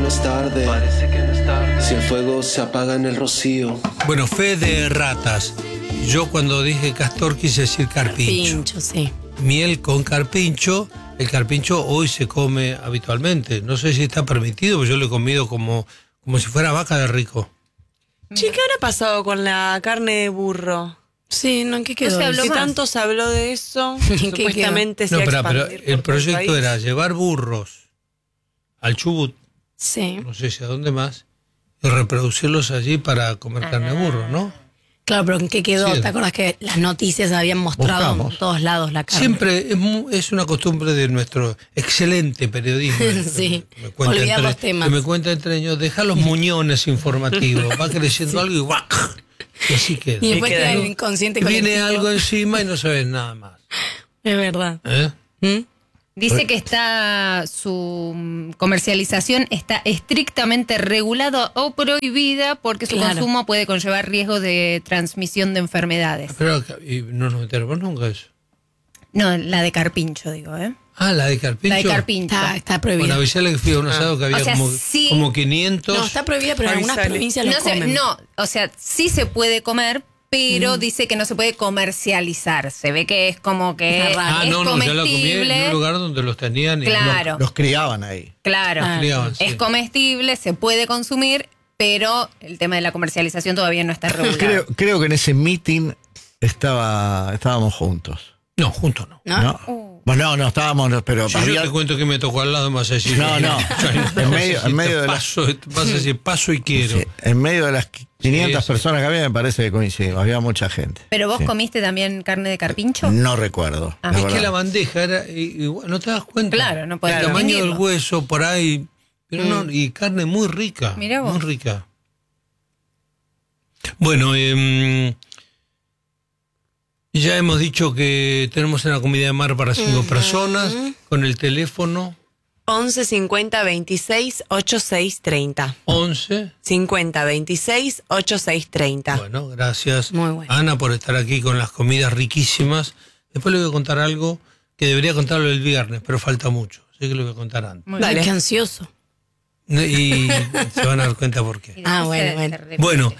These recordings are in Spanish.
es tarde. Parece que no es tarde. Si el fuego se apaga en el rocío. Bueno, fe de ratas. Yo cuando dije castor quise decir carpincho. Carpincho, sí. Miel con carpincho. El carpincho hoy se come habitualmente. No sé si está permitido, pero yo lo he comido como si fuera vaca de rico. Che, ¿qué habrá pasado con la carne de burro? Sí, ¿no? ¿En qué quedó? No se habló ¿Qué más? Tanto se habló de eso. ¿En qué Supuestamente se No, iba a pero expandir el por todo proyecto país. era llevar burros al Chubut, Sí. no sé si a dónde más, y reproducirlos allí para comer carne de burro, ¿no? Claro, pero ¿en qué quedó? Sí. ¿Te acuerdas que las noticias habían mostrado Buscamos. en todos lados la carne? Siempre es una costumbre de nuestro excelente periodismo. Sí, Me cuenta olvidar los temas. que me cuenta entre ellos, deja los muñones informativos, va creciendo algo y ¡guac! Y así queda. Y después Y queda queda- el inconsciente Y viene colectivo. algo encima y no sabes nada más. Es verdad. ¿Eh? ¿Mm? Dice que su comercialización está estrictamente regulada o prohibida porque su Claro. consumo puede conllevar riesgos de transmisión de enfermedades. Pero y no nos enteramos nunca de eso. No, la de carpincho, digo, ¿eh? Ah, la de carpincho. La de carpincho. Está prohibida. Bueno, avisale que fui a un asado que había O sea, sí. como 500. No, está prohibida, pero en algunas Avisale. provincias lo No, comen. o sea, sí se puede comer, pero dice que no se puede comercializar. Se ve que es como que Es raro. es no, yo la comí en comestible. un lugar donde los tenían. Y Claro. Los criaban ahí. Claro. Ah, criaban, sí. Es comestible, se puede consumir, pero el tema de la comercialización todavía no está regulado. Creo que en ese meeting estábamos juntos. No, juntos no. ¿No? ¿No? Bueno, no estábamos, pero Si había- yo te cuento que me tocó al lado, más decir. No, no. En medio de la- paso, vas a decir paso y quiero. sí, en medio de las 500 sí. personas que había, me parece que coincidimos. Había mucha gente. ¿Pero vos Sí. comiste también carne de carpincho? No recuerdo. Ah, la Es que verdad. la bandeja era. No te das cuenta. Claro, no podés El tamaño del distinguirlo. hueso por ahí. Pero no, y carne muy rica. Mirá vos. Muy rica. Bueno, ya hemos dicho que tenemos una comida de mar para 5 personas con el teléfono 11 50 26 86 30. 11. 50 26 86 30. Bueno, gracias Muy bueno. Ana por estar aquí con las comidas riquísimas. Después le voy a contar algo que debería contarlo el viernes, pero falta mucho. Así que lo voy a contar antes. Muy Ay, Dale. qué ansioso. Y se van a dar cuenta por qué. bien. Ah, bueno, Se bueno. repite. Bueno,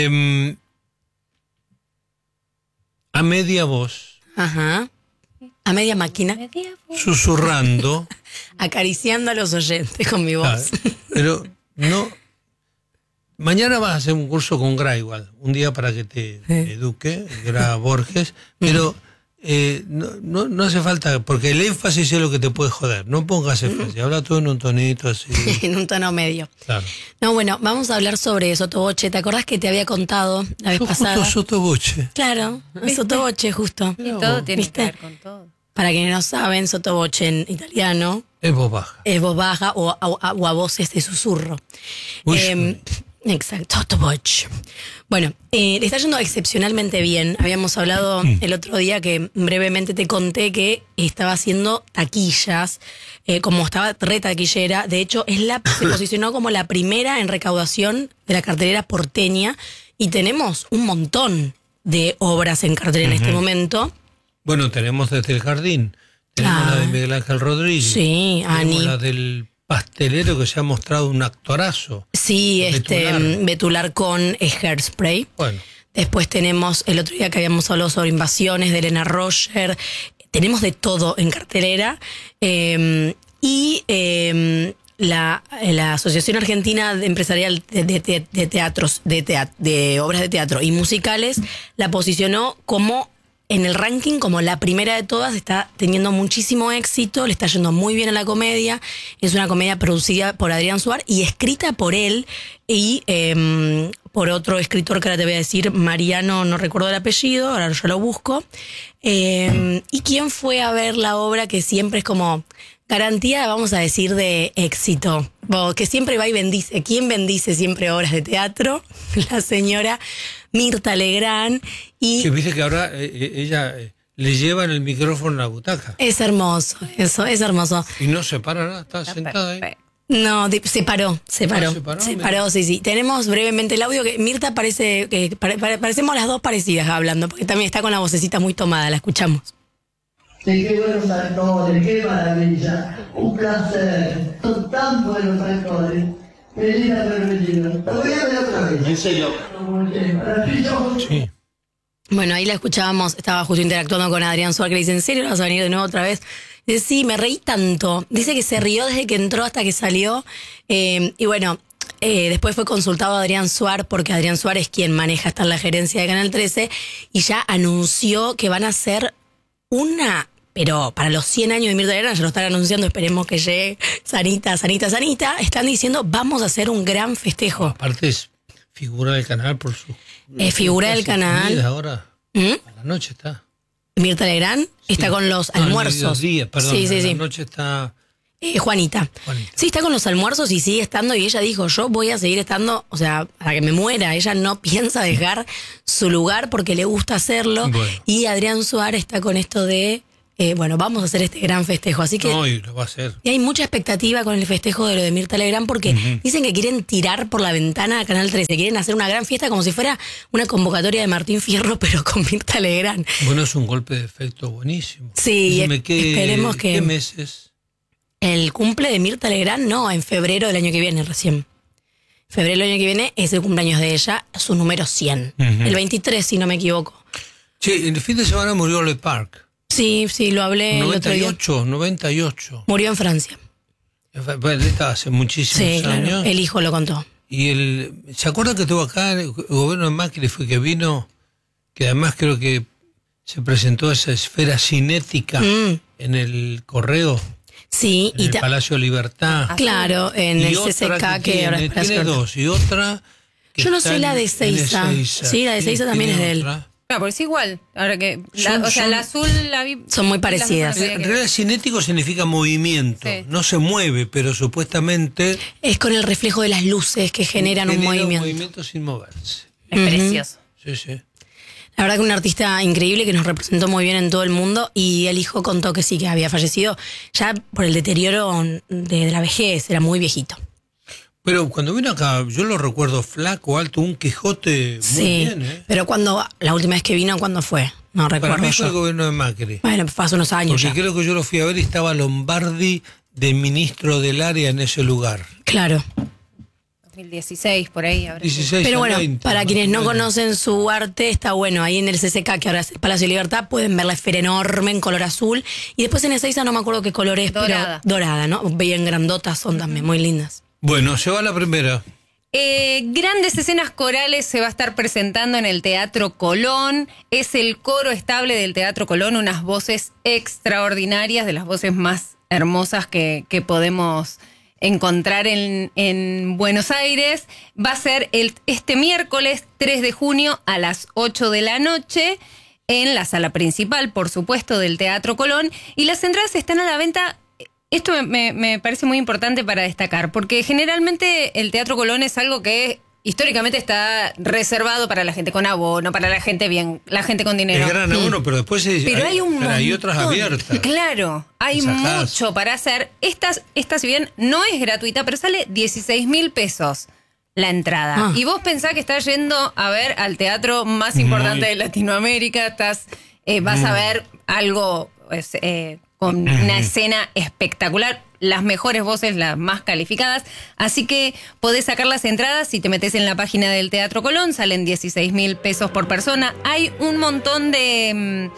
a media voz, Ajá. A media máquina, susurrando, acariciando a los oyentes con mi ah, voz. pero no. Mañana vas a hacer un curso con Gra igual, un día para que te eduque, Gra Borges, pero no hace falta, porque el énfasis es lo que te puede joder. No pongas énfasis, habla todo en un tonito así. En un tono medio. Claro. No, bueno, vamos a hablar sobre Sotoboche. ¿Te acordás que te había contado la vez Sos pasada? justo Sotoboche. Claro, Sotoboche, justo. Y todo tiene ¿Viste? que ver con todo. Para quienes no saben, Sotoboche en italiano Es voz baja. es voz baja o a voces de susurro. Uy, Exacto, Sotoboche. Bueno, le está yendo excepcionalmente bien. Habíamos hablado el otro día que brevemente te conté que estaba haciendo taquillas, como estaba re taquillera. De hecho, se posicionó como la primera en recaudación de la cartelera porteña y tenemos un montón de obras en cartelera en este momento. Bueno, tenemos desde el jardín, tenemos Ah. la de Miguel Ángel Rodríguez, Sí, tenemos Ani. la del pastelero que se ha mostrado un actorazo. Sí, Betular. Betular con Hairspray. Bueno, Después tenemos el otro día que habíamos hablado sobre invasiones de Elena Roger. Tenemos de todo en cartelera. La Asociación Argentina Empresarial de Teatros, de obras de teatro y musicales la posicionó como en el ranking como la primera de todas. Está teniendo muchísimo éxito, le está yendo muy bien a la comedia. Es una comedia producida por Adrián Suar y escrita por él y por otro escritor que ahora te voy a decir, Mariano, no recuerdo el apellido, ahora yo lo busco. ¿Y quién fue a ver la obra que siempre es como garantía, vamos a decir, de éxito? Que siempre va y bendice. ¿Quién bendice siempre obras de teatro? La señora Mirta Legrand. Y que viste que ahora ella le llevan el micrófono en la butaca es hermoso, eso, es hermoso. y no se para nada, está sentada ahí. Perfecto. No, se paró. se paró, Sí. Tenemos brevemente el audio que Mirta parece, parecemos las dos parecidas hablando, porque también está con la vocecita muy tomada, la escuchamos. Qué buenos actores, qué maravilla, un placer, son tan buenos actores. Melina Permelina. Podría otra vez. ¿En serio? Sí. Bueno, ahí la escuchábamos, estaba justo interactuando con Adrián Suárez, que le dice, ¿en serio vas a venir de nuevo otra vez? Dice, sí, me reí tanto. Dice que se rió desde que entró hasta que salió. Y bueno, después fue consultado a Adrián Suárez, porque Adrián Suárez es quien maneja, está en la gerencia de Canal 13, y ya anunció que van a hacer pero para los 100 años de Mirta Legrand, ya lo están anunciando, esperemos que llegue sanita. Están diciendo, vamos a hacer un gran festejo. Aparte es figura del canal por su... Figura del canal. Ahora, a la noche está. Mirta Legrand está con los almuerzos. Perdón, a la noche está... Juanita. Sí, está con los almuerzos y sigue estando, y ella dijo, yo voy a seguir estando, o sea, para que me muera. Ella no piensa dejar su lugar porque le gusta hacerlo. Bueno. Y Adrián Suárez está con esto de, vamos a hacer este gran festejo. Así que No, y lo va a hacer. y hay mucha expectativa con el festejo de lo de Mirta Legrand, porque dicen que quieren tirar por la ventana a Canal 13, quieren hacer una gran fiesta como si fuera una convocatoria de Martín Fierro, pero con Mirta Legrand. Bueno, es un golpe de efecto buenísimo. Sí, Dígame, esperemos que... ¿Qué meses? El cumple de Mirta Legrand, no, en febrero del año que viene recién. Febrero del año que viene es el cumpleaños de ella, su número 100. El 23, si no me equivoco. Che, el fin de semana murió Le Parc. Sí, lo hablé el otro día. 98. Murió en Francia. Bueno, está hace muchísimos años. Claro, el hijo lo contó. Y ¿se acuerda que estuvo acá el gobierno de Macri? Fue que vino, que además creo que se presentó esa esfera cinética en el Correo. Sí, en el Palacio Libertad. Claro, en el CCK, que ahora es tiene dos, y otra... Yo no sé la de Ezeiza. Sí, la de Ezeiza también es de él. Claro, pero es igual. Ahora que la azul la vi. Son muy parecidas. En realidad cinético significa movimiento. Sí. No se mueve, pero supuestamente... Es con el reflejo de las luces que generan un movimiento. Un movimiento sin moverse. Es precioso. Sí. La verdad que un artista increíble que nos representó muy bien en todo el mundo, y el hijo contó que sí, que había fallecido ya por el deterioro de la vejez, era muy viejito. Pero cuando vino acá, yo lo recuerdo flaco, alto, un Quijote muy bien, ¿eh? Pero la última vez que vino, ¿cuándo fue? No recuerdo. Para mí fue el gobierno de Macri. Bueno, fue hace unos años. Porque ya. Creo que yo lo fui a ver y estaba Lombardi de ministro del área en ese lugar. Claro. 2016, por ahí. 16 Pero bueno, 20, para quienes no conocen su arte, está bueno. Ahí en el CCK, que ahora es el Palacio de Libertad, pueden ver la esfera enorme en color azul. Y después en Ezeiza no me acuerdo qué color es, dorada. Pero dorada, ¿no? Bien grandotas son también, muy lindas. Bueno, se va la primera. Grandes escenas corales se va a estar presentando en el Teatro Colón. Es el coro estable del Teatro Colón, unas voces extraordinarias, de las voces más hermosas que podemos encontrar en Buenos Aires. Va a ser este miércoles 3 de junio a las 8 de la noche en la sala principal, por supuesto, del Teatro Colón. Y las entradas están a la venta. Esto me parece muy importante para destacar, porque generalmente el Teatro Colón es algo que históricamente está reservado para la gente con abono, para la gente la gente con dinero. El gran abono, pero después hay otras abiertas. Claro, hay mucho para hacer. Esta, si bien no es gratuita, pero sale 16.000 pesos la entrada. Y vos pensás que estás yendo a ver al teatro más importante de Latinoamérica, vas a ver algo con una escena espectacular, las mejores voces, las más calificadas. Así que podés sacar las entradas si te metés en la página del Teatro Colón, salen 16.000 pesos por persona. Hay un montón de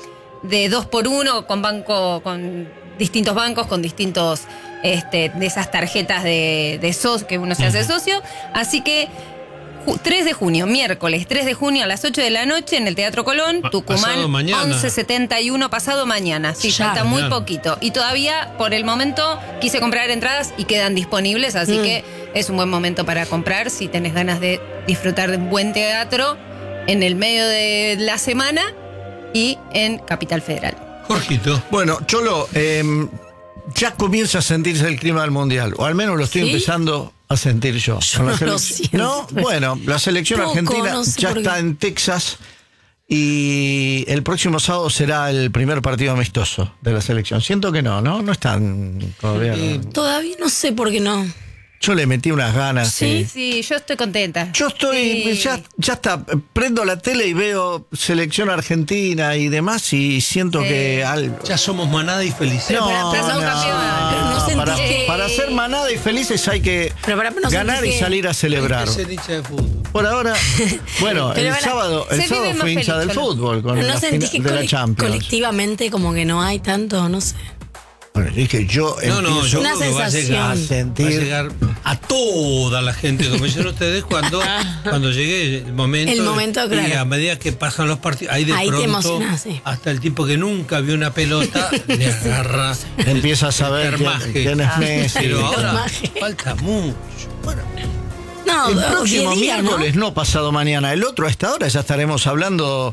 2x1 con distintos bancos, con distintos de esas tarjetas de socio que uno se hace socio. Así que 3 de junio, miércoles 3 de junio a las 8 de la noche en el Teatro Colón, Tucumán, 1171, pasado mañana. Sí, falta muy poquito. Y todavía, por el momento, quise comprar entradas y quedan disponibles, así que es un buen momento para comprar si tenés ganas de disfrutar de un buen teatro en el medio de la semana y en Capital Federal. Jorgito. Bueno, Cholo, ya comienza a sentirse el clima del Mundial, o al menos lo estoy empezando a sentir yo. Yo no lo siento. No, bueno, la selección argentina ya está en Texas y el próximo sábado será el primer partido amistoso de la selección. Siento que no están todavía. Todavía no sé por qué no. Yo le metí unas ganas. Sí, yo estoy contenta. Yo estoy, ya está, prendo la tele y veo selección argentina y demás y siento que algo. Ya somos manada y felices. No, pero somos campeones. Pero no para ser manada y felices hay que ganar y salir a celebrar. Hay que ser hincha de fútbol. Por ahora, bueno, Pero el sábado vive fue más hincha feliz, del Cholo. fútbol con ¿No la sentís que final de la Champions. colectivamente como que no hay tanto, no sé? Bueno, es que yo No, empiezo yo Una creo que va a llegar, sensación. a va a sentir... llegar a toda la gente, como dicen ustedes, cuando llegue el momento. El momento, y claro. a medida que pasan los partidos, ahí Ahí te pronto, emocionás, sí. hasta el tipo que nunca vio una pelota, le agarra. Empieza a saber termaje. quién es Messi. Pero ahora Termaje. falta mucho. Bueno, No, El próximo 10 días, ¿no? miércoles, no pasado mañana. El otro, a esta hora ya estaremos hablando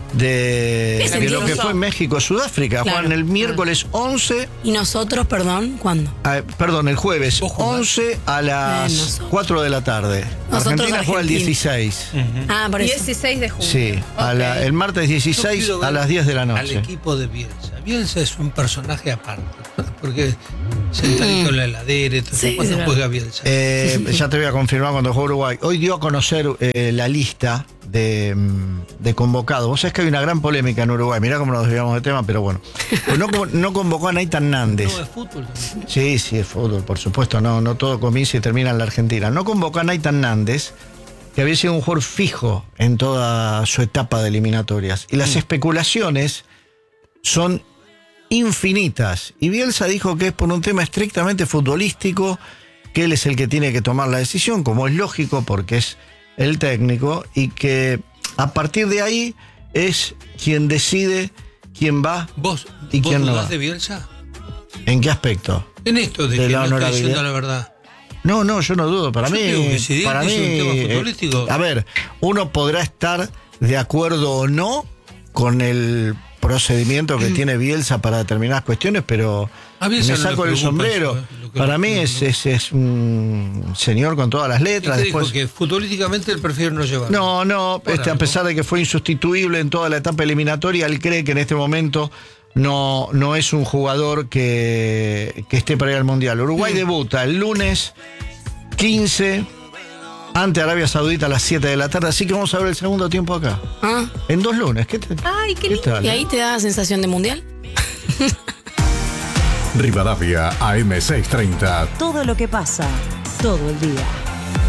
de lo que fue México-Sudáfrica. Claro. Juan, el miércoles 11, Y nosotros, perdón, ¿cuándo? perdón, el jueves Ojo, 11 a las nosotros. 4 de la tarde. Nosotros, Argentina juega el Argentina. 16. Ah, por eso. 16 de junio. Sí, Ok. el martes yo 16 quiero a ver las 10 de la Al noche. equipo de Bielsa. Bielsa es un personaje aparte, porque sentadito en la heladera, entonces Sí, cuando sí, juega Bielsa. Ya te voy a confirmar cuando juega Uruguay. Hoy dio a conocer la lista de convocados. Vos sabés que hay una gran polémica en Uruguay. Mirá cómo nos desviamos de tema, pero bueno. Pues no convocó a Nathan Nández. No, es fútbol también. Sí, es fútbol, por supuesto. No todo comienza y termina en la Argentina. No convocó a Nathan Nández, que había sido un jugador fijo en toda su etapa de eliminatorias. Y las especulaciones son infinitas. Y Bielsa dijo que es por un tema estrictamente futbolístico, que él es el que tiene que tomar la decisión, como es lógico, porque es el técnico, y que a partir de ahí es quien decide quién va ¿Vos y quién no dudás va. de Bielsa? ¿En qué aspecto? En esto de De que la no está honorabilidad. diciendo la verdad. No, yo no dudo. Para Yo mí, digo que si digo para que es un mí, tema futbolístico. a ver, uno podrá estar de acuerdo o no con el procedimiento que tiene Bielsa para determinadas cuestiones, pero A Bielsa me no le saco el preocupa sombrero. eso, lo que Para le- mí es un señor con todas las ¿Y letras. qué Después, dijo? Que futbolísticamente él prefiere no llevarlo. no, Por a algo. pesar de que fue insustituible en toda la etapa eliminatoria, él cree que en este momento no es un jugador que esté para ir al Mundial. Uruguay debuta el lunes 15 ante Arabia Saudita a las 7 de la tarde, así que vamos a ver el segundo tiempo acá. Ah, En 2 lunes. Ay, qué ¿Qué lindo. tal? ¿y ahí te da sensación de mundial? Rivadavia AM630. Todo lo que pasa, todo el día.